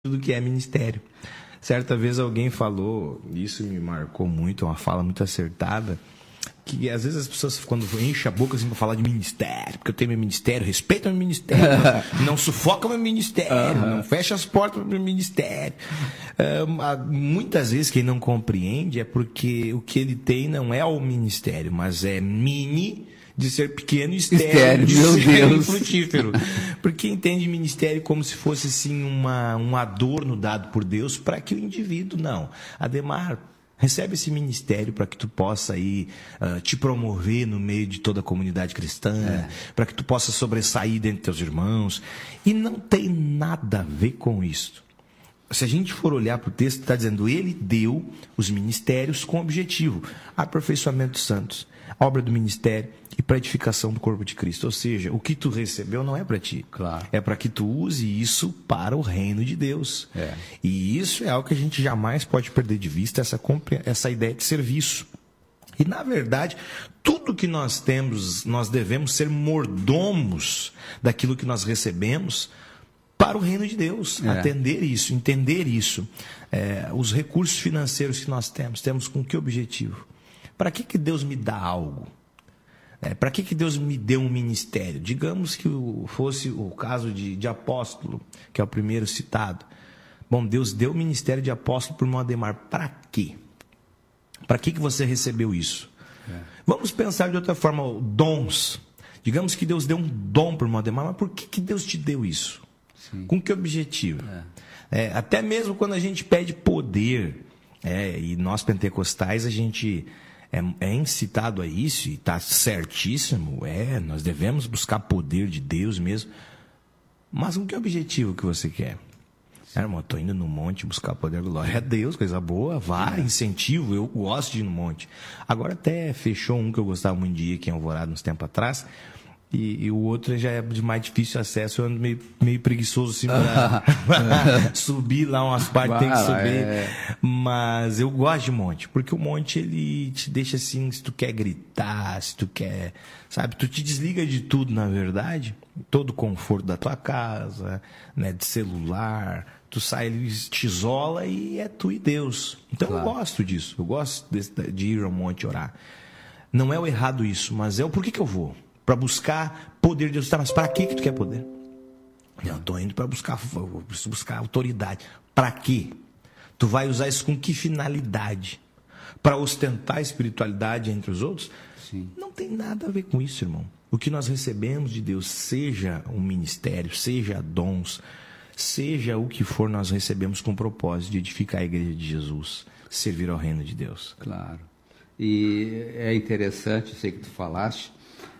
do que é ministério. Certa vez alguém falou, isso me marcou muito, é uma fala muito acertada, que às vezes as pessoas, quando enchem a boca assim para falar de ministério, porque eu tenho meu ministério, respeita meu ministério, não sufoca meu ministério, não fecha as portas do meu ministério. Muitas vezes quem não compreende é porque o que ele tem não é o ministério, mas é mini de ser pequeno e estéril, de ser infrutífero. Porque entende ministério como se fosse assim um adorno dado por Deus para que o indivíduo, não. Ademar, recebe esse ministério para que tu possa aí te promover no meio de toda a comunidade cristã, para que tu possa sobressair dentre teus irmãos. E não tem nada a ver com isso. Se a gente for olhar para o texto, está dizendo, ele deu os ministérios com objetivo, aperfeiçoamento dos santos, obra do ministério e para edificação do corpo de Cristo. Ou seja, o que tu recebeu não é para ti. Claro. É para que tu use isso para o reino de Deus. E isso é algo que a gente jamais pode perder de vista, essa ideia de serviço. E, na verdade, tudo que nós temos, nós devemos ser mordomos daquilo que nós recebemos para o reino de Deus. Atender isso, entender isso. Os recursos financeiros que nós temos com que objetivo? Para que Deus me dá algo? Para que Deus me deu um ministério? Digamos que fosse o caso de apóstolo, que é o primeiro citado. Bom, Deus deu o ministério de apóstolo para o irmão Ademar. Para quê? Para que você recebeu isso? Vamos pensar de outra forma, dons. Digamos que Deus deu um dom para o irmão Ademar, mas por que Deus te deu isso? Sim. Com que objetivo? Até mesmo quando a gente pede poder, e nós pentecostais, a gente é incitado a isso, e está certíssimo, nós devemos buscar poder de Deus mesmo. Mas com que objetivo que você quer? Irmão, estou indo no monte buscar poder, glória a Deus, coisa boa, vai, incentivo, eu gosto de ir no monte. Agora até fechou um que eu gostava muito de ir aqui em Alvorada uns tempos atrás, e o outro já é de mais difícil acesso, eu ando meio preguiçoso assim para subir lá umas partes, tem que subir. Mas eu gosto de monte, porque o monte ele te deixa assim, se tu quer gritar, se tu quer, sabe, tu te desliga de tudo, na verdade, todo o conforto da tua casa, né, de celular, tu sai, te isola e é tu e Deus. Então eu gosto disso, eu gosto de ir ao monte orar. Não é o errado isso, mas é o porquê que eu vou. Para buscar poder de Deus. Tá, mas para que tu quer poder? Eu estou indo para buscar autoridade. Para quê? Tu vai usar isso com que finalidade? Para ostentar a espiritualidade entre os outros? Sim. Não tem nada a ver com isso, irmão. O que nós recebemos de Deus, seja um ministério, seja dons, seja o que for, nós recebemos com o propósito de edificar a igreja de Jesus, servir ao reino de Deus. Claro. E é interessante, sei que tu falaste,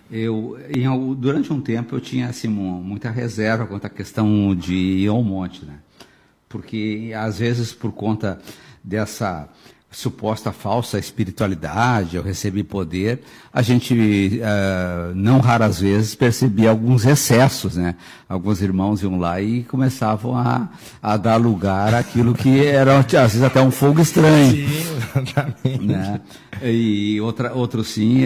durante um tempo eu tinha assim, muita reserva quanto à questão de ir ao monte, né? Porque às vezes por conta dessa suposta falsa espiritualidade, eu recebi poder, a gente não raras vezes percebia alguns excessos, né? Alguns irmãos iam lá e começavam a dar lugar àquilo que era às vezes até um fogo estranho. Sim, exatamente. Né? E outro sim,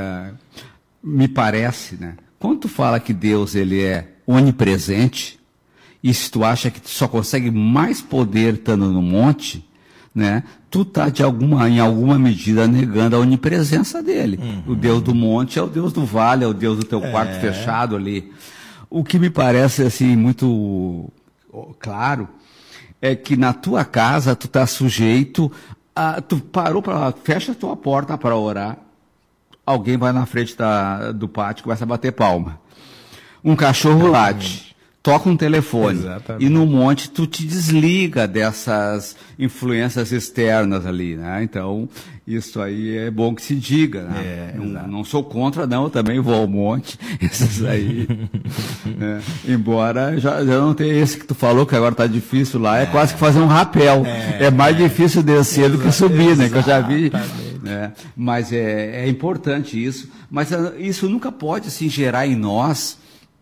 me parece, né? Quando tu fala que Deus ele é onipresente, e se tu acha que tu só consegue mais poder estando no monte, né? Tu tá em alguma medida negando a onipresença dele. O Deus do monte é o Deus do vale, é o Deus do teu quarto fechado ali. O que me parece assim muito claro é que na tua casa tu tá sujeito fecha a tua porta para orar. Alguém vai na frente do pátio e começa a bater palma. Um cachorro late, toca um telefone. Exatamente. E no monte tu te desliga dessas influências externas ali, né? Então, isso aí é bom que se diga, né? Não sou contra, não, eu também vou ao monte. Esses aí, né? Embora já não tenha esse que tu falou, que agora tá difícil lá, é quase que fazer um rapel. É mais difícil descer do que subir, né? Que eu já vi. Mas é importante isso, mas isso nunca pode assim, gerar em nós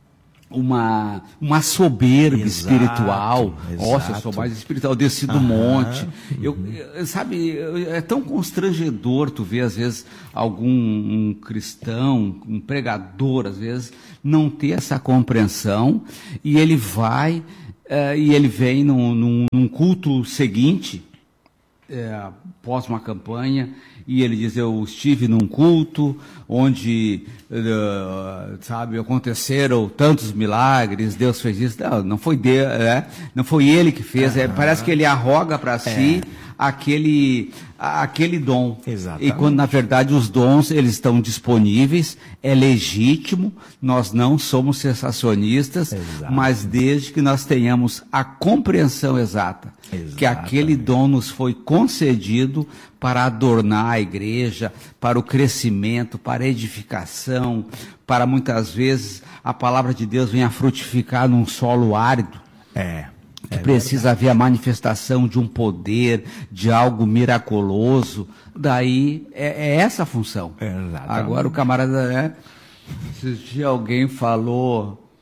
uma soberba espiritual. Nossa, eu sou mais espiritual, desci do monte. Sabe, é tão constrangedor tu ver às vezes algum cristão, um pregador às vezes, não ter essa compreensão, e ele vai e ele vem num culto seguinte, após uma campanha, e ele diz: eu estive num culto onde, sabe, aconteceram tantos milagres, Deus fez isso. Não foi Deus, não foi ele que fez. Parece que ele arroga para si aquele dom. Exatamente. E quando, na verdade, os dons, eles estão disponíveis, é legítimo, nós não somos sensacionistas, mas desde que nós tenhamos a compreensão exata, que aquele dom nos foi concedido para adornar a igreja, para o crescimento, para a edificação, para muitas vezes a palavra de Deus venha frutificar num solo árido. Que precisa haver a manifestação de um poder, de algo miraculoso. Daí é essa a função. Agora o camarada, se alguém falou,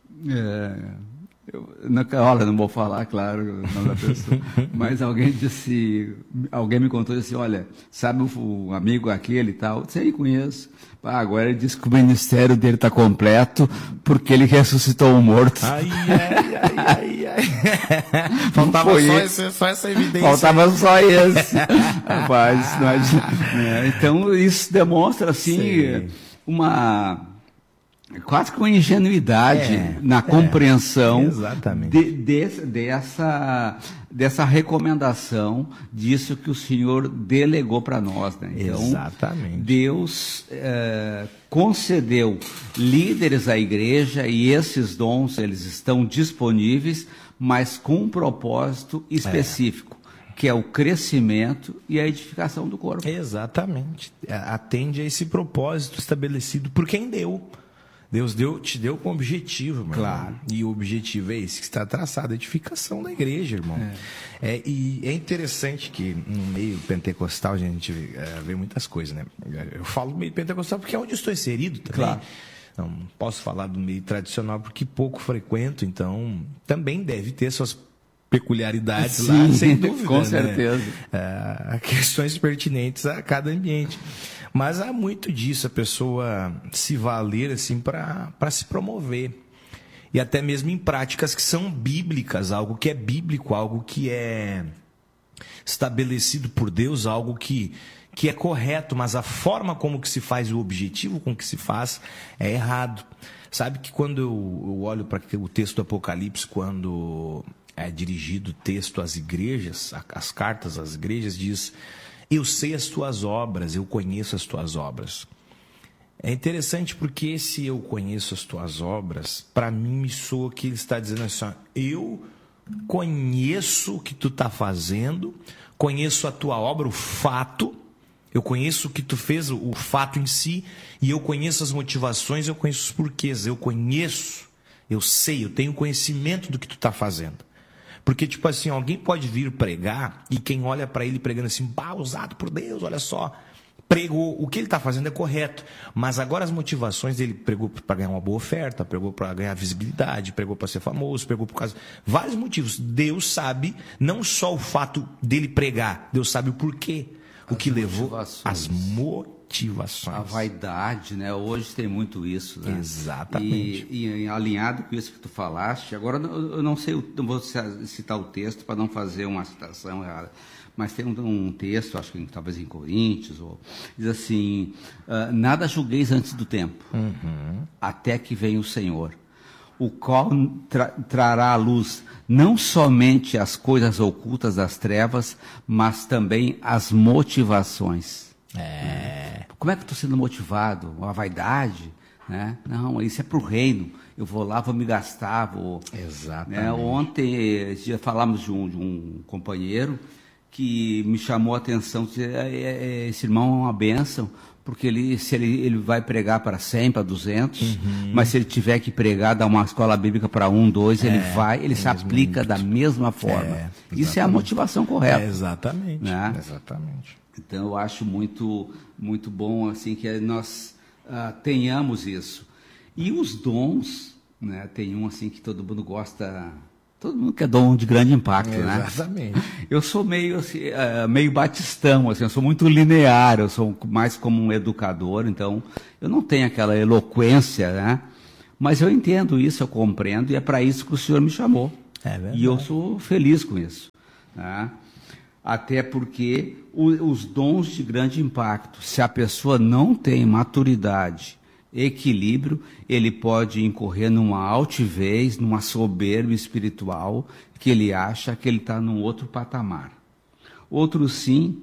olha, não vou falar, claro, o nome da pessoa, mas alguém me contou assim: olha, sabe o amigo aquele e tal? Sei, conheço. Agora ele disse que o ministério dele está completo porque ele ressuscitou um morto. Ai. Faltava só essa evidência. Faltava só esse. Rapaz, então isso demonstra assim quase que uma ingenuidade na compreensão dessa recomendação, disso que o Senhor delegou para nós. Né? Então, exatamente. Deus concedeu líderes à igreja, e esses dons eles estão disponíveis, mas com um propósito específico, que é o crescimento e a edificação do corpo. Exatamente. Atende a esse propósito estabelecido por quem deu. Deus te deu com objetivo, meu irmão. E o objetivo é esse que está traçado, a edificação da igreja, irmão. E é interessante que no meio pentecostal a gente vê muitas coisas, né? Eu falo meio pentecostal porque é onde eu estou inserido também. Não posso falar do meio tradicional porque pouco frequento, então também deve ter suas peculiaridades lá, sem dúvida. Com certeza. Questões pertinentes a cada ambiente. Mas há muito disso, a pessoa se valer assim para se promover. E até mesmo em práticas que são bíblicas, algo que é bíblico, algo que é estabelecido por Deus, algo que é correto, mas a forma como que se faz, o objetivo com que se faz, é errado. Sabe que quando eu olho para o texto do Apocalipse, quando é dirigido o texto às igrejas, as cartas às igrejas, diz: eu sei as tuas obras, eu conheço as tuas obras. É interessante porque se eu conheço as tuas obras, para mim me soa que ele está dizendo assim: eu conheço o que tu está fazendo, conheço a tua obra, o fato, eu conheço o que tu fez, o fato em si, e eu conheço as motivações, eu conheço os porquês, eu sei, eu tenho conhecimento do que tu está fazendo. Porque, tipo assim, alguém pode vir pregar e quem olha para ele pregando assim, usado por Deus, olha só, pregou, o que ele está fazendo é correto. Mas agora as motivações dele, pregou para ganhar uma boa oferta, pregou para ganhar visibilidade, pregou para ser famoso, pregou por causa... vários motivos. Deus sabe, não só o fato dele pregar, Deus sabe o porquê, o que levou as motivações. A vaidade, né? Hoje tem muito isso, né? Exatamente. E alinhado com isso que tu falaste, agora eu não sei, não vou citar o texto para não fazer uma citação errada, mas tem um texto, acho que talvez em Coríntios, diz assim: nada julgueis antes do tempo, até que venha o Senhor, o qual trará à luz não somente as coisas ocultas das trevas, mas também as motivações. Como é que eu estou sendo motivado? A vaidade? Né? Não, isso é para o reino. Eu vou lá, vou me gastar. Exatamente. Né? Ontem já falamos de um companheiro que me chamou a atenção. Esse irmão é uma bênção, porque ele vai pregar para 100, para 200, mas se ele tiver que pregar, dar uma escola bíblica para 1, 2, ele se aplica da mesma forma. Isso é a motivação correta. Exatamente. Né? Exatamente. Então, eu acho muito, muito bom assim, que nós tenhamos isso. E os dons, né, tem um assim, que todo mundo gosta, todo mundo quer dom de grande impacto. Exatamente. Né? Eu sou meio, assim, meio batistão, assim, eu sou muito linear, eu sou mais como um educador, então eu não tenho aquela eloquência, né? Mas eu entendo isso, eu compreendo, e é para isso que o Senhor me chamou. E eu sou feliz com isso. Tá? Até porque os dons de grande impacto, se a pessoa não tem maturidade, equilíbrio, ele pode incorrer numa altivez, numa soberba espiritual, que ele acha que ele está num outro patamar. Outros sim,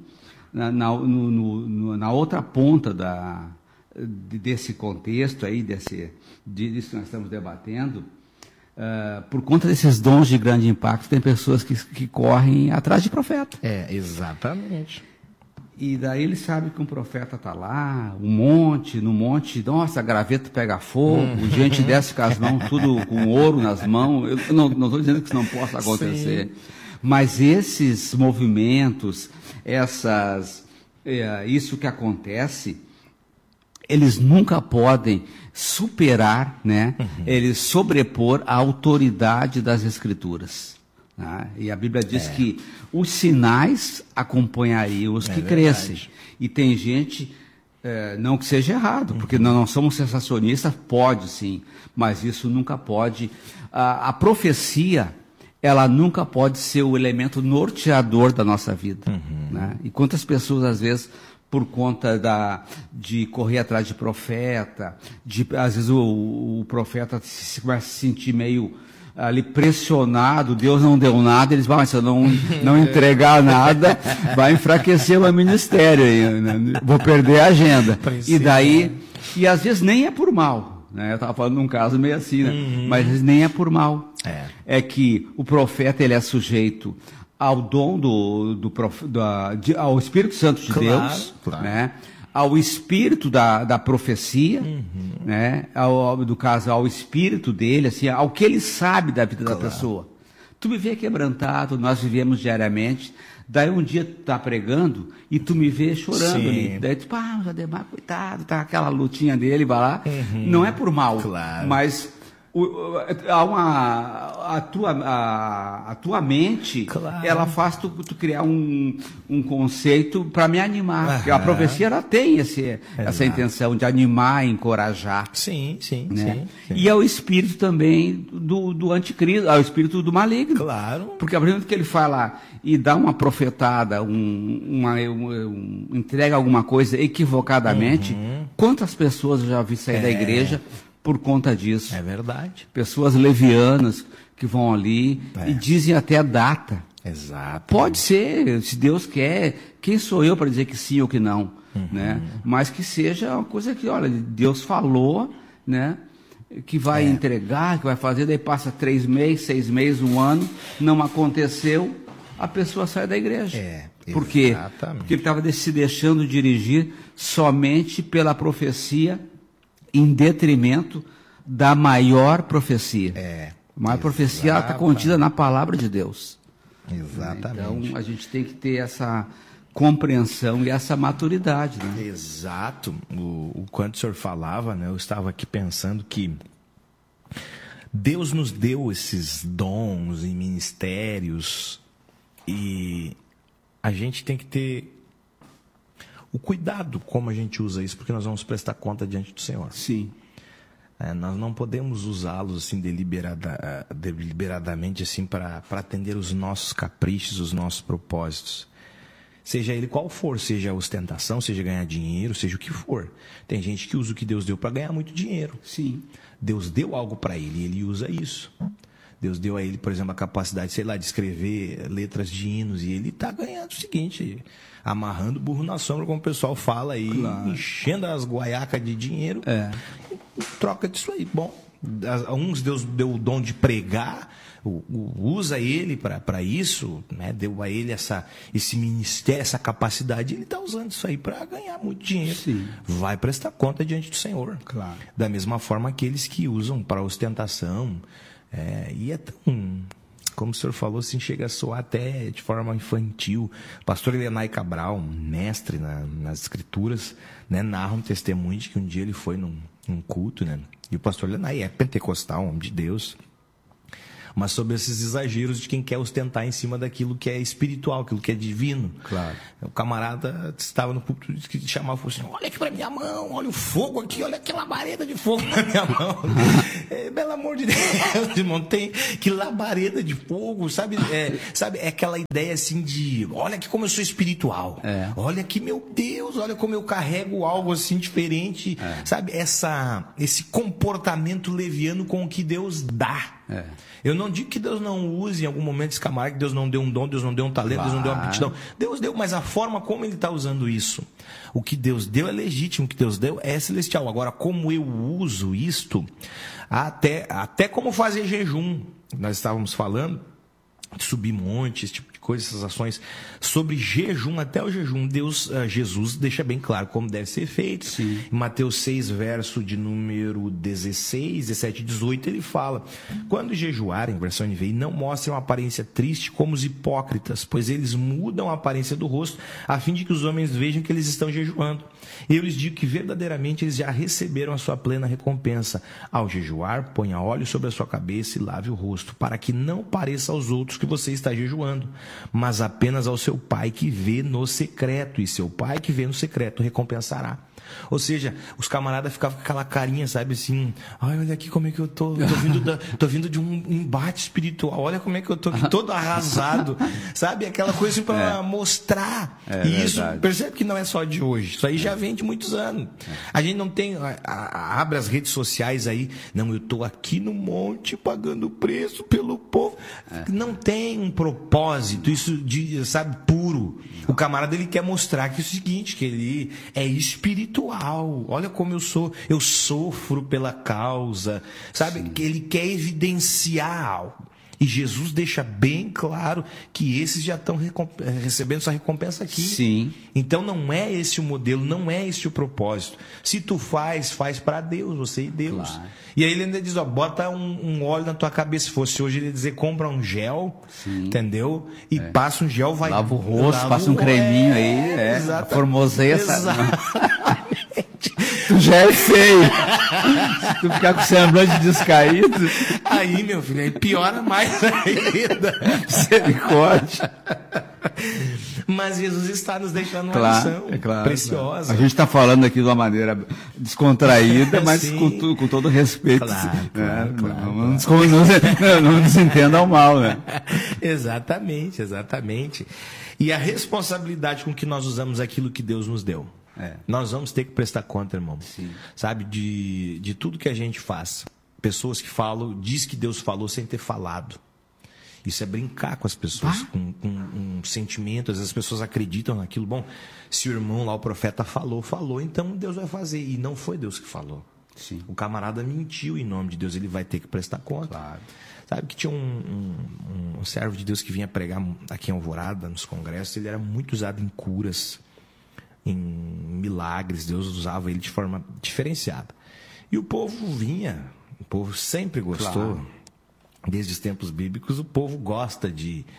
na outra ponta desse contexto aí, disso que nós estamos debatendo, por conta desses dons de grande impacto, tem pessoas que correm atrás de profeta. Exatamente. E daí ele sabe que um profeta está lá, no monte, nossa, a graveta pega fogo, gente desce com as mãos, tudo com ouro nas mãos. Eu não estou dizendo que isso não possa acontecer. Sim. Mas esses movimentos, isso que acontece, eles nunca podem superar, né? Eles sobrepor a autoridade das Escrituras. Tá? E a Bíblia diz que os sinais acompanhariam os que crescem. E tem gente, não que seja errado, porque nós não somos sensacionistas, pode sim, mas isso nunca pode. A profecia, ela nunca pode ser o elemento norteador da nossa vida. Né? E quantas pessoas, às vezes, por conta de correr atrás de profeta, às vezes o profeta começa a se sentir meio ali pressionado, Deus não deu nada, eles vão, mas se eu não entregar nada, vai enfraquecer o meu ministério aí, né? Vou perder a agenda. E daí, e às vezes nem é por mal, né? Eu estava falando de um caso meio assim, né? Mas nem é por mal. É que o profeta, ele é sujeito ao dom ao Espírito Santo de Deus, né? Ao espírito da profecia, né? Do caso, ao espírito dele, assim, ao que ele sabe da vida da pessoa. Tu me vê quebrantado, nós vivemos diariamente, daí um dia tu tá pregando e tu me vê chorando ali. Daí tu, o Ademar, coitado, tá aquela lutinha dele, vai lá. Não é por mal, mas a tua mente, ela faz tu criar um conceito para me animar. A profecia, ela tem essa intenção de animar, encorajar. Sim. E é o espírito também do anticristo, é o espírito do maligno. Claro. Porque a partir do que ele fala e dá uma profetada, entrega alguma coisa equivocadamente, quantas pessoas eu já vi sair da igreja por conta disso. É verdade. Pessoas levianas que vão ali e dizem até a data. Exato. Pode ser, se Deus quer, quem sou eu para dizer que sim ou que não, né? Mas que seja uma coisa que, olha, Deus falou, né? Que vai entregar, que vai fazer, daí passa 3 meses, 6 meses, 1 ano, não aconteceu, a pessoa sai da igreja. Por quê? Porque ele estava se deixando dirigir somente pela profecia, em detrimento da maior profecia. A maior profecia está contida na palavra de Deus. Exatamente. Então, a gente tem que ter essa compreensão e essa maturidade. Né? Exato. O quanto o senhor falava, né, eu estava aqui pensando que Deus nos deu esses dons e ministérios e a gente tem que ter o cuidado como a gente usa isso, porque nós vamos prestar conta diante do Senhor. Sim. Nós não podemos usá-los assim deliberadamente assim para atender os nossos caprichos, os nossos propósitos. Seja ele qual for, seja ostentação, seja ganhar dinheiro, seja o que for. Tem gente que usa o que Deus deu para ganhar muito dinheiro. Sim. Deus deu algo para ele e ele usa isso. Deus deu a ele, por exemplo, a capacidade, sei lá, de escrever letras de hinos e ele está ganhando o seguinte, amarrando o burro na sombra, como o pessoal fala aí, enchendo as guaiacas de dinheiro, em troca disso aí. Bom, uns Deus deu o dom de pregar, usa ele para isso, né? Deu a ele esse ministério, essa capacidade, ele está usando isso aí para ganhar muito dinheiro. Sim. Vai prestar conta diante do Senhor. Claro. Da mesma forma aqueles que usam para ostentação, e é tão, como o senhor falou, assim, chega a soar até de forma infantil. Pastor Elenay Cabral, mestre nas escrituras, né, narra um testemunho de que um dia ele foi num culto, né, e o pastor Elenay é pentecostal, homem de Deus. mas sobre esses exageros de quem quer ostentar em cima daquilo que é espiritual, aquilo que é divino. Claro. O camarada estava no púlpito que chamava e falou assim: olha aqui pra minha mão, olha o fogo aqui, olha aquela labareda de fogo na minha mão. Pelo amor de Deus, irmão, tem que labareda de fogo, sabe? É aquela ideia assim de: olha aqui como eu sou espiritual. Olha aqui, meu Deus, olha como eu carrego algo assim diferente. Sabe? Esse comportamento leviano com o que Deus dá. Eu não digo que Deus não use em algum momento esse camarada, que Deus não deu um dom, Deus não deu um talento, Deus não deu uma aptidão. Deus deu, mas a forma como ele está usando isso. O que Deus deu é legítimo, o que Deus deu é celestial. Agora, como eu uso isto, até como fazer jejum, nós estávamos falando, de subir monte, esse tipo de coisa, essas ações sobre jejum, até o jejum, Jesus deixa bem claro como deve ser feito. Sim. Em Mateus 6, verso de número 16, 17 e 18, ele fala: quando jejuarem, versão NVI, não mostrem uma aparência triste como os hipócritas, pois eles mudam a aparência do rosto, a fim de que os homens vejam que eles estão jejuando. Eu lhes digo que verdadeiramente eles já receberam a sua plena recompensa. Ao jejuar, ponha óleo sobre a sua cabeça e lave o rosto, para que não pareça aos outros que você está jejuando, mas apenas ao seu pai que vê no secreto, e seu pai que vê no secreto recompensará. Ou seja, os camaradas ficavam com aquela carinha, sabe, assim: ai, olha aqui como é que eu tô vindo de um embate espiritual, olha como é que eu tô aqui todo arrasado, sabe, aquela coisa assim para mostrar. E isso, percebe que não é só de hoje, isso aí já vem de muitos anos. A gente não tem, abre as redes sociais aí, não, eu tô aqui no monte pagando preço pelo povo. Não tem um propósito, isso sabe, puro. O camarada, ele quer mostrar que é o seguinte, que ele é espiritual. Olha como eu sofro pela causa, sabe? Que ele quer evidenciar algo. E Jesus deixa bem claro que esses já estão recebendo sua recompensa aqui. Sim. Então não é esse o modelo, não é esse o propósito. Se tu faz para Deus, você e Deus. Claro. E aí ele ainda diz: ó, bota um óleo na tua cabeça. Se fosse hoje, ele ia dizer: compra um gel, entendeu? E passa um gel, vai... Lava o rosto, passa um creminho aí, formoseia essa... Tu já é feio. Se tu ficar com o semblante descaído... Aí, meu filho, aí piora mais ainda. Misericórdia. Mas Jesus está nos deixando uma lição preciosa. A gente está falando aqui de uma maneira descontraída, mas com todo respeito. Claro. Não nos entendam mal, né? Exatamente. E a responsabilidade com que nós usamos aquilo que Deus nos deu. Nós vamos ter que prestar conta, irmão. Sim. Sabe, de tudo que a gente faz. Pessoas que falam, diz que Deus falou sem ter falado. Isso é brincar com as pessoas, com um sentimento. Às vezes as pessoas acreditam naquilo. Bom, se o irmão lá, o profeta, falou, então Deus vai fazer. E não foi Deus que falou. Sim. O camarada mentiu em nome de Deus, ele vai ter que prestar conta. Claro. Sabe que tinha um servo de Deus que vinha pregar aqui em Alvorada, nos congressos. Ele era muito usado em curas, em milagres. Deus usava ele de forma diferenciada. E o povo vinha, o povo sempre gostou. Claro. Desde os tempos bíblicos, o povo gosta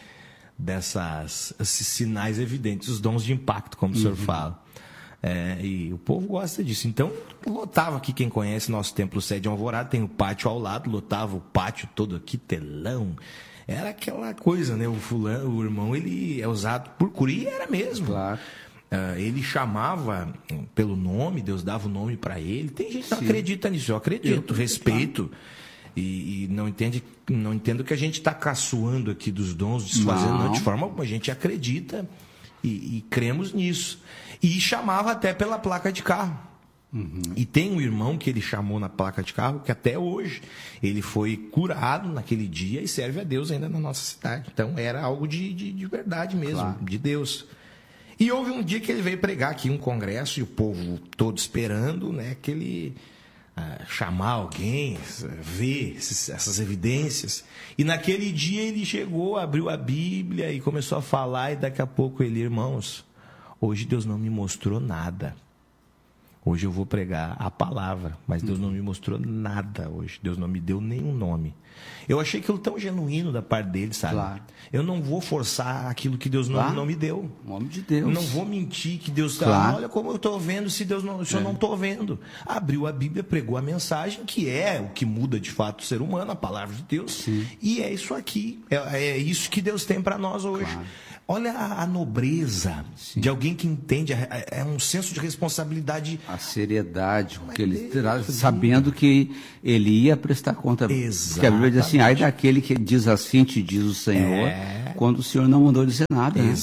esses sinais evidentes, os dons de impacto, como o senhor fala. E o povo gosta disso. Então, lotava aqui, quem conhece nosso templo sede em Alvorada, tem o pátio ao lado, lotava o pátio todo aqui, telão. Era aquela coisa, né? O irmão, ele é usado por cura, e era mesmo. Claro. Ele chamava pelo nome, Deus dava o nome para ele. Tem gente que não acredita nisso, eu acredito, respeito. E não entendo que a gente está caçoando aqui dos dons, desfazendo, não, de forma alguma. A gente acredita e cremos nisso. E chamava até pela placa de carro. E tem um irmão que ele chamou na placa de carro, que até hoje ele foi curado naquele dia e serve a Deus ainda na nossa cidade. Então era algo de verdade mesmo, de Deus. E houve um dia que ele veio pregar aqui um congresso, e o povo todo esperando, né, que ele... chamar alguém, ver essas evidências. E naquele dia ele chegou, abriu a Bíblia e começou a falar, e daqui a pouco ele: irmãos, hoje Deus não me mostrou nada. Hoje eu vou pregar a palavra, mas Deus não me mostrou nada hoje. Deus não me deu nenhum nome. Eu achei aquilo tão genuíno da parte dele, sabe? Claro. Eu não vou forçar aquilo que Deus não me deu. Em nome de Deus. Eu não vou mentir que Deus... Claro. Olha como eu estou vendo, se eu não estou vendo. Abriu a Bíblia, pregou a mensagem, que é o que muda de fato o ser humano, a palavra de Deus. Sim. E é isso aqui. É isso que Deus tem para nós hoje. Claro. Olha a nobreza de alguém que entende, é um senso de responsabilidade. A seriedade, porque ele Deus, sabendo que ele ia prestar conta. Porque a Bíblia diz assim, ai daquele que diz assim, te diz o Senhor, quando o Senhor não mandou dizer nada. Né?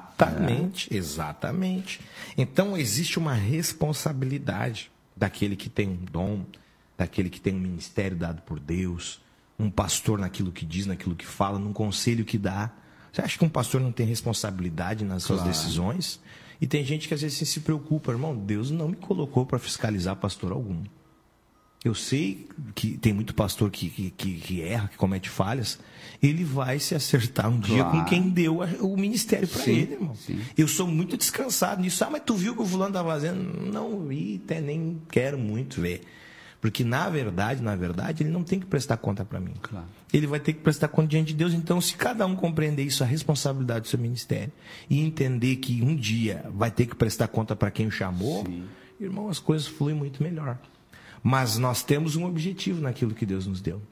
Exatamente. Então existe uma responsabilidade daquele que tem um dom, daquele que tem um ministério dado por Deus, um pastor naquilo que diz, naquilo que fala, num conselho que dá. Você acha que um pastor não tem responsabilidade nas suas decisões? E tem gente que às vezes se preocupa, irmão, Deus não me colocou para fiscalizar pastor algum. Eu sei que tem muito pastor que erra, que comete falhas. Ele vai se acertar um dia com quem deu o ministério para ele, irmão. Sim. Eu sou muito descansado nisso. Mas tu viu que o fulano estava fazendo? Não vi, até nem quero muito ver. Porque, na verdade, ele não tem que prestar conta para mim. Claro. Ele vai ter que prestar conta diante de Deus. Então, se cada um compreender isso, a responsabilidade do seu ministério, e entender que um dia vai ter que prestar conta para quem o chamou, irmão, as coisas fluem muito melhor. Mas nós temos um objetivo naquilo que Deus nos deu.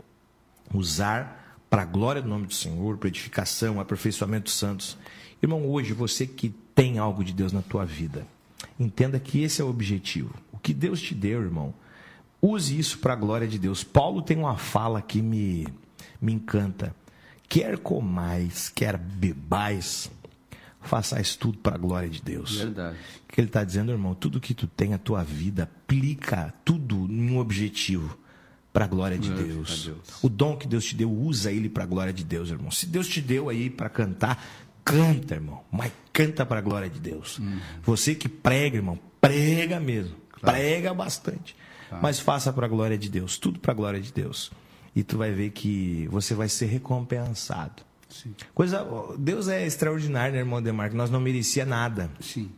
Usar para a glória do nome do Senhor, para edificação, aperfeiçoamento dos santos. Irmão, hoje, você que tem algo de Deus na tua vida, entenda que esse é o objetivo. O que Deus te deu, irmão, use isso para a glória de Deus. Paulo tem uma fala que me encanta. Quer comais, quer bebais, façais tudo para a glória de Deus. Verdade. O que ele está dizendo, irmão? Tudo que tu tem, a tua vida, aplica tudo em um objetivo para a glória de Deus. O dom que Deus te deu, usa ele para a glória de Deus, irmão. Se Deus te deu aí para cantar, canta, irmão. Mas canta para a glória de Deus. Você que prega, irmão, prega mesmo. Claro. Prega bastante. Mas faça para a glória de Deus, tudo para a glória de Deus. E tu vai ver que você vai ser recompensado. Sim. Deus é extraordinário, né, irmão Demar? Que nós não merecia nada. Sim.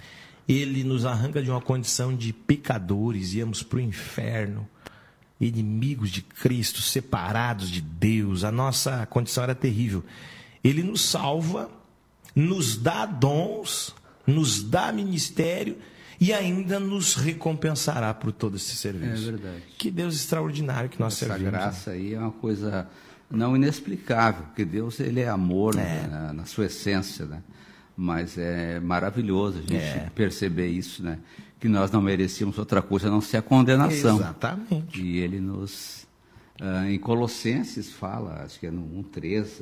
Ele nos arranca de uma condição de pecadores, íamos para o inferno, inimigos de Cristo, separados de Deus. A nossa condição era terrível. Ele nos salva, nos dá dons, nos dá ministério, e ainda nos recompensará por todo esse serviço. É verdade. Que Deus extraordinário que nós servimos. Essa graça aí é uma coisa não inexplicável, porque Deus ele é amor né, na sua essência, né? Mas é maravilhoso a gente perceber isso, né? Que nós não merecíamos outra coisa a não ser a condenação. Exatamente. E ele nos... em Colossenses fala, acho que é no 1:13,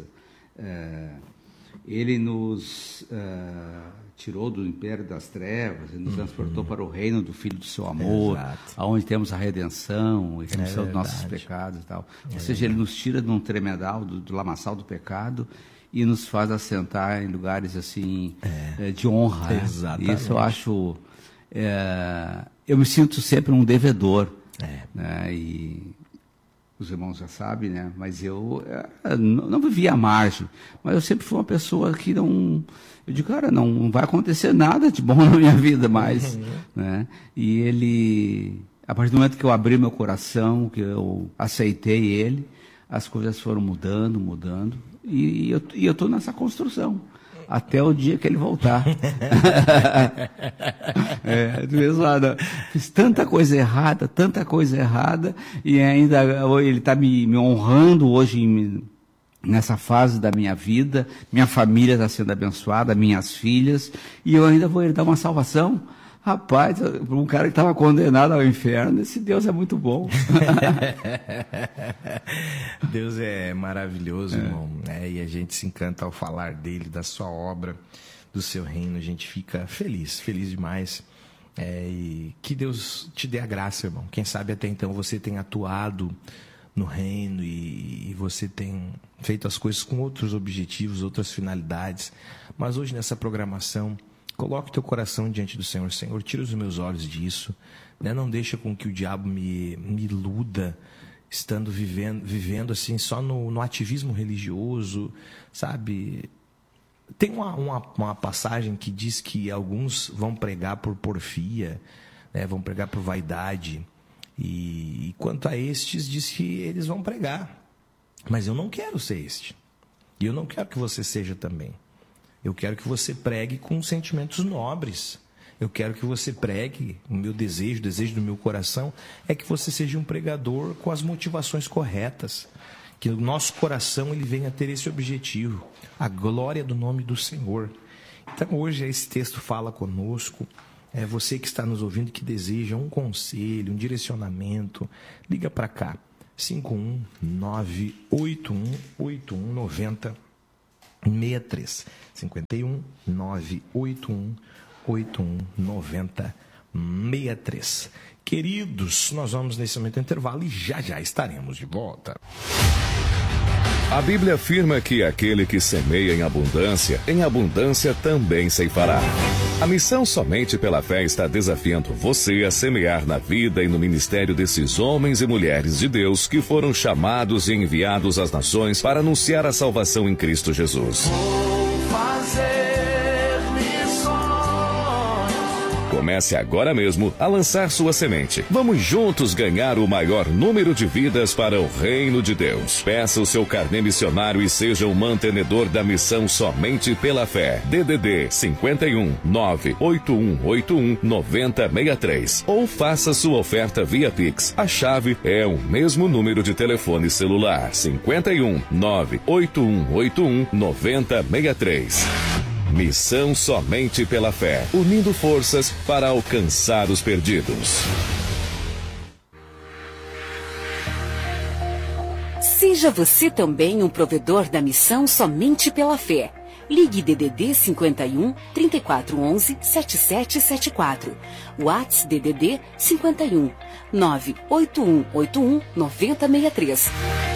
ele nos... tirou do império das trevas e nos transportou para o reino do Filho do seu amor, onde temos a redenção e remissão dos nossos pecados e tal. Ou seja, ele nos tira de um tremedal, do lamaçal do pecado e nos faz assentar em lugares assim de honra. Exatamente. Isso eu acho... eu me sinto sempre um devedor. Né? E os irmãos já sabem, né? Mas eu não vivia à margem, mas eu sempre fui uma pessoa que não... Eu digo, cara, não vai acontecer nada de bom na minha vida mais. Né? E ele, a partir do momento que eu abri meu coração, que eu aceitei ele, as coisas foram mudando, e eu estou nessa construção, até o dia que ele voltar. Do mesmo lado, fiz tanta coisa errada, e ainda ele está me honrando hoje nessa fase da minha vida, minha família está sendo abençoada, minhas filhas, e eu ainda vou herdar uma salvação. Rapaz, um cara que estava condenado ao inferno, esse Deus é muito bom. Deus é maravilhoso, irmão. E a gente se encanta ao falar dele, da sua obra, do seu reino. A gente fica feliz demais. E que Deus te dê a graça, irmão. Quem sabe até então você tem atuado no reino e você tem feito as coisas com outros objetivos, outras finalidades. Mas hoje nessa programação, coloque teu coração diante do Senhor. Senhor, tira os meus olhos disso, né? Não deixa com que o diabo me iluda, estando vivendo assim só no ativismo religioso, sabe? Tem uma passagem que diz que alguns vão pregar por porfia, vão pregar por vaidade. E quanto a estes, diz que eles vão pregar. Mas eu não quero ser este. E eu não quero que você seja também. Eu quero que você pregue com sentimentos nobres. Eu quero que você pregue, o meu desejo, o desejo do meu coração, é que você seja um pregador com as motivações corretas. Que o nosso coração ele venha a ter esse objetivo, a glória do nome do Senhor. Então hoje esse texto fala conosco. É você que está nos ouvindo que deseja um conselho, um direcionamento, liga para cá, 51981819063, 51981819063. Queridos, nós vamos nesse momento intervalo e já estaremos de volta. A Bíblia afirma que aquele que semeia em abundância também ceifará. A missão Somente pela Fé está desafiando você a semear na vida e no ministério desses homens e mulheres de Deus que foram chamados e enviados às nações para anunciar a salvação em Cristo Jesus. Comece agora mesmo a lançar sua semente. Vamos juntos ganhar o maior número de vidas para o reino de Deus. Peça o seu carnê missionário e seja um mantenedor da missão Somente pela Fé. DDD 51 98181 9063. Ou faça sua oferta via Pix. A chave é o mesmo número de telefone celular. 51 98181 9063. Missão Somente pela Fé, unindo forças para alcançar os perdidos. Seja você também um provedor da Missão Somente pela Fé. Ligue DDD 51 3411 7774. WhatsApp DDD 51 98181 9063.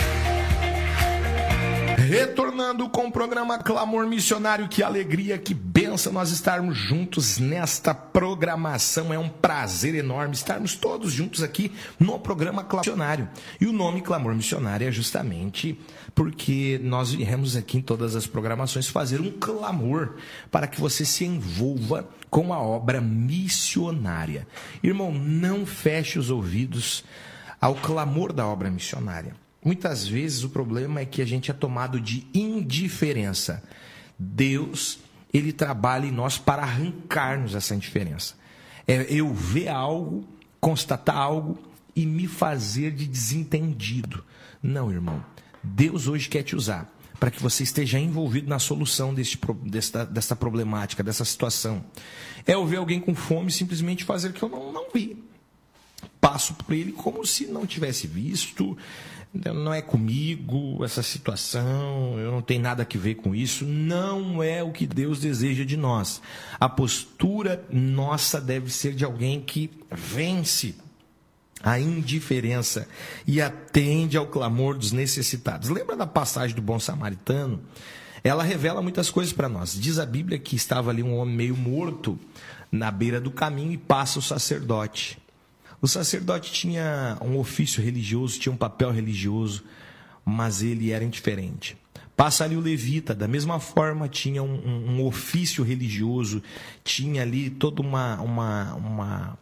Retornando com o programa Clamor Missionário, que alegria, que bênção nós estarmos juntos nesta programação. É um prazer enorme estarmos todos juntos aqui no programa Clamor Missionário. E o nome Clamor Missionário é justamente porque nós viemos aqui em todas as programações fazer um clamor para que você se envolva com a obra missionária. Irmão, não feche os ouvidos ao clamor da obra missionária. Muitas vezes o problema é que a gente é tomado de indiferença. Deus, ele trabalha em nós para arrancar-nos essa indiferença. É eu ver algo, constatar algo e me fazer de desentendido. Não, irmão. Deus hoje quer te usar para que você esteja envolvido na solução dessa problemática, dessa situação. É eu ver alguém com fome e simplesmente fazer o que eu não vi. Passo por ele como se não tivesse visto. Não é comigo essa situação, eu não tenho nada a ver com isso. Não é o que Deus deseja de nós. A postura nossa deve ser de alguém que vence a indiferença e atende ao clamor dos necessitados. Lembra da passagem do bom samaritano? Ela revela muitas coisas para nós. Diz a Bíblia que estava ali um homem meio morto na beira do caminho e passa o sacerdote. O sacerdote tinha um ofício religioso, tinha um papel religioso, mas ele era indiferente. Passa ali o levita, da mesma forma tinha um ofício religioso, tinha ali toda uma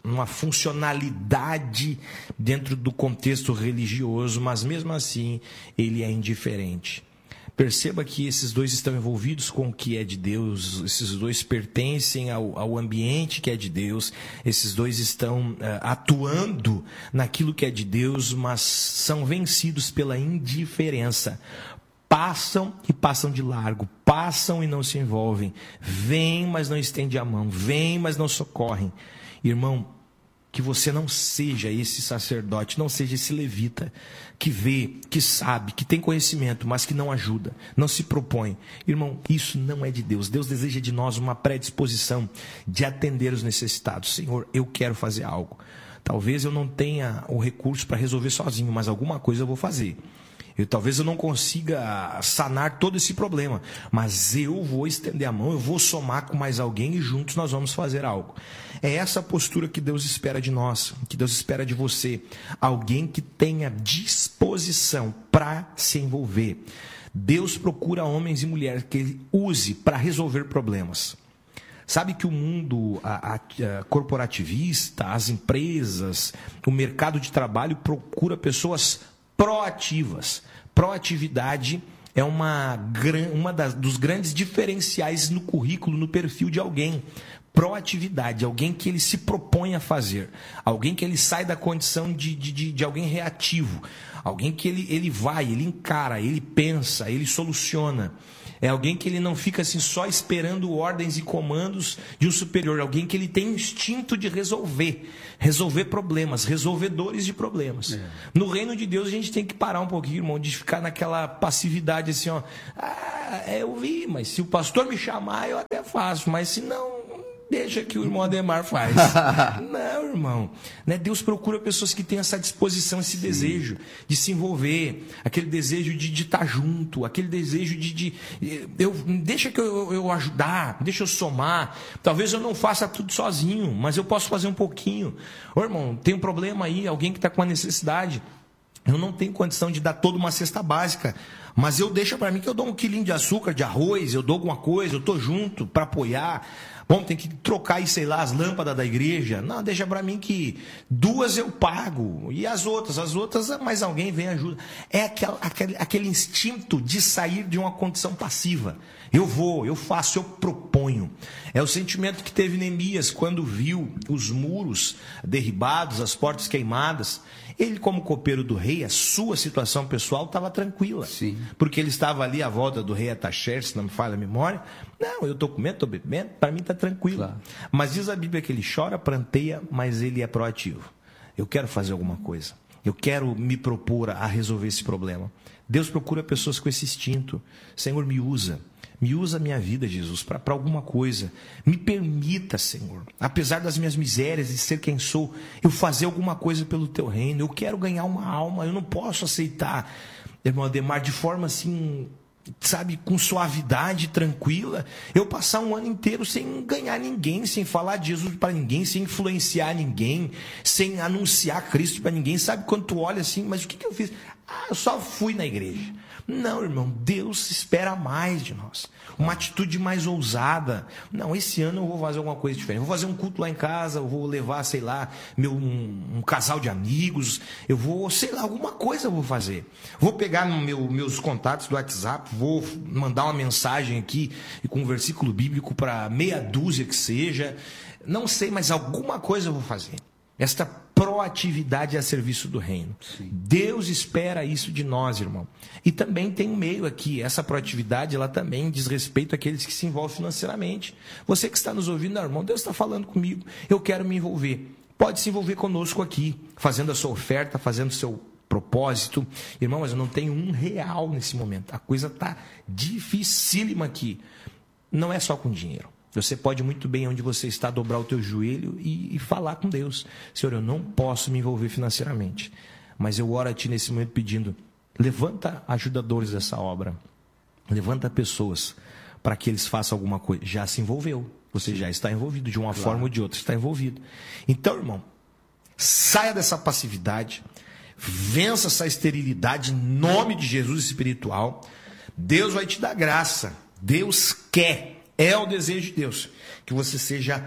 funcionalidade dentro do contexto religioso, mas mesmo assim ele é indiferente. Perceba que esses dois estão envolvidos com o que é de Deus, esses dois pertencem ao ambiente que é de Deus, esses dois estão atuando naquilo que é de Deus, mas são vencidos pela indiferença. Passam e passam de largo, passam e não se envolvem, vêm, mas não estendem a mão, vêm, mas não socorrem. Irmão, que você não seja esse sacerdote, não seja esse levita que vê, que sabe, que tem conhecimento, mas que não ajuda, não se propõe. Irmão, isso não é de Deus. Deus deseja de nós uma predisposição de atender os necessitados. Senhor, eu quero fazer algo. Talvez eu não tenha o recurso para resolver sozinho, mas alguma coisa eu vou fazer. Talvez eu não consiga sanar todo esse problema, mas eu vou estender a mão, eu vou somar com mais alguém e juntos nós vamos fazer algo. É essa postura que Deus espera de nós, que Deus espera de você. Alguém que tenha disposição para se envolver. Deus procura homens e mulheres que Ele use para resolver problemas. Sabe que o mundo corporativista, as empresas, o mercado de trabalho procura pessoas proativas. Proatividade é dos grandes diferenciais no currículo, no perfil de alguém. Proatividade, alguém que ele se propõe a fazer, alguém que ele sai da condição de alguém reativo, alguém que ele vai, ele encara, ele pensa, ele soluciona. É alguém que ele não fica assim só esperando ordens e comandos de um superior, alguém que ele tem instinto de resolver problemas, resolvedores de problemas. No reino de Deus a gente tem que parar um pouquinho, irmão, de ficar naquela passividade assim, ó, eu vi, mas se o pastor me chamar eu até faço, mas se não, deixa que o irmão Ademar faz. Não, irmão. Né? Deus procura pessoas que têm essa disposição, esse desejo de se envolver, aquele desejo de estar junto, aquele desejo deixa que eu ajudar, deixa eu somar. Talvez eu não faça tudo sozinho, mas eu posso fazer um pouquinho. Ô, irmão, tem um problema aí, alguém que está com uma necessidade. Eu não tenho condição de dar toda uma cesta básica, mas eu deixo para mim que eu dou um quilinho de açúcar, de arroz, eu dou alguma coisa, eu estou junto para apoiar. Bom, tem que trocar aí, sei lá, as lâmpadas da igreja. Não, deixa para mim que 2 eu pago. E as outras, mais alguém vem e ajuda. É aquele instinto de sair de uma condição passiva. Eu vou, eu faço, eu proponho. É o sentimento que teve Neemias quando viu os muros derribados, as portas queimadas. Ele, como copeiro do rei, a sua situação pessoal estava tranquila. Sim. Porque ele estava ali à volta do rei Ataxerxes, se não me falha a memória. Não, eu estou comendo, estou bebendo, para mim está tranquilo. Claro. Mas diz a Bíblia que ele chora, pranteia, mas ele é proativo. Eu quero fazer alguma coisa. Eu quero me propor a resolver esse problema. Deus procura pessoas com esse instinto. Senhor, me usa. Me usa a minha vida, Jesus, para alguma coisa. Me permita, Senhor, apesar das minhas misérias, de ser quem sou, eu fazer alguma coisa pelo Teu reino. Eu quero ganhar uma alma, eu não posso aceitar, irmão Ademar, de forma assim, sabe, com suavidade, tranquila, eu passar um ano inteiro sem ganhar ninguém, sem falar de Jesus para ninguém, sem influenciar ninguém, sem anunciar Cristo para ninguém. Sabe quando tu olha assim, mas o que eu fiz? Eu só fui na igreja. Não, irmão, Deus espera mais de nós. Uma atitude mais ousada. Não, esse ano eu vou fazer alguma coisa diferente. Eu vou fazer um culto lá em casa, eu vou levar, sei lá, um casal de amigos. Eu vou, sei lá, alguma coisa eu vou fazer. Vou pegar meus contatos do WhatsApp, vou mandar uma mensagem aqui com um versículo bíblico para meia dúzia que seja. Não sei, mas alguma coisa eu vou fazer. Esta proatividade a serviço do reino. Sim. Deus espera isso de nós, irmão. E também tem um meio aqui. Essa proatividade, ela também diz respeito àqueles que se envolvem financeiramente. Você que está nos ouvindo, irmão, Deus está falando comigo. Eu quero me envolver. Pode se envolver conosco aqui, fazendo a sua oferta, fazendo o seu propósito. Irmão, mas eu não tenho R$1 nesse momento. A coisa está dificílima aqui. Não é só com dinheiro. Você pode muito bem, onde você está, dobrar o teu joelho e falar com Deus. Senhor, eu não posso me envolver financeiramente, mas eu oro a Ti nesse momento pedindo, levanta ajudadores dessa obra, levanta pessoas para que eles façam alguma coisa. Já se envolveu, você já está envolvido, de uma forma ou de outra está envolvido. Então, irmão, saia dessa passividade, vença essa esterilidade em nome de Jesus espiritual. Deus vai te dar graça, Deus quer. É o desejo de Deus, que você seja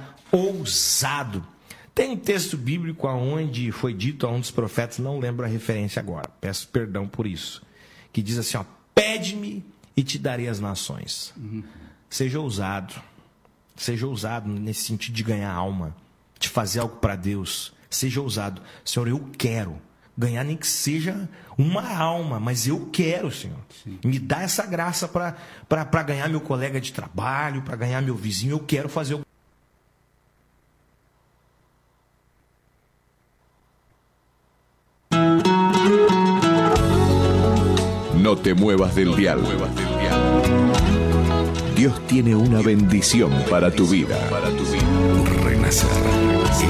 ousado. Tem um texto bíblico onde foi dito a um dos profetas, não lembro a referência agora, peço perdão por isso, que diz assim, ó, pede-me e te darei as nações. Seja ousado nesse sentido de ganhar alma, de fazer algo para Deus. Seja ousado. Senhor, eu quero ganhar nem que seja uma alma, mas eu quero, Senhor. Sim. Me dá essa graça para ganhar meu colega de trabalho, para ganhar meu vizinho. Eu quero fazer o... No te muevas del dial. Dios tiene una bendición para tu vida. Renacer.